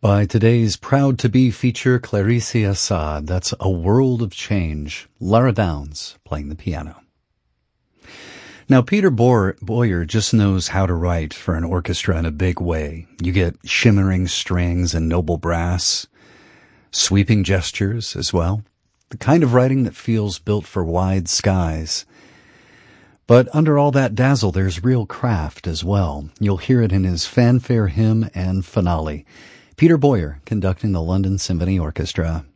By today's proud-to-be feature, Clarice Assad. That's A World of Change. Lara Downs playing the piano. Now, Peter Boyer just knows how to write for an orchestra in a big way. You get shimmering strings and noble brass, sweeping gestures as well. The kind of writing that feels built for wide skies. But under all that dazzle, there's real craft as well. You'll hear it in his fanfare hymn and finale. Peter Boyer conducting the London Symphony Orchestra.